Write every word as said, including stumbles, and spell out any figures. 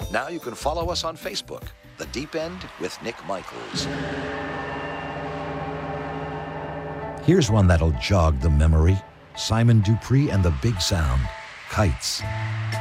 Now you can follow us on Facebook, The Deep End with Nick Michaels. Here's one that'll jog the memory. Simon Dupree and the Big Sound, Kites.